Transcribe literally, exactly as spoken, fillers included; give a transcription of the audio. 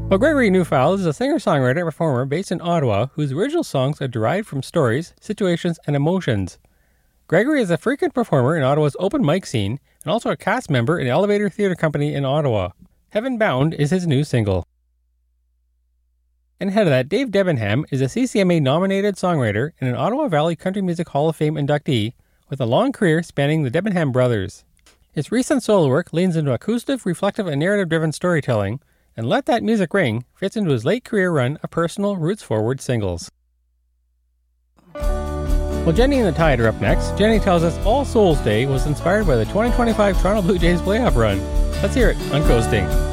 Well, Gregory Neufeld is a singer-songwriter and performer based in Ottawa whose original songs are derived from stories, situations, and emotions. Gregory is a frequent performer in Ottawa's open mic scene and also a cast member in Elevator Theatre Company in Ottawa. Heaven Bound is his new single. And ahead of that, Dave Debenham is a C C M A-nominated songwriter and an Ottawa Valley Country Music Hall of Fame inductee with a long career spanning the Debenham brothers. His recent solo work leans into acoustic, reflective, and narrative-driven storytelling, and Let That Music Ring fits into his late career run of personal, roots-forward singles. Well, Jenny and the Tide are up next. Jenny tells us All Souls Day was inspired by the twenty twenty-five Toronto Blue Jays playoff run. Let's hear it on Coasting.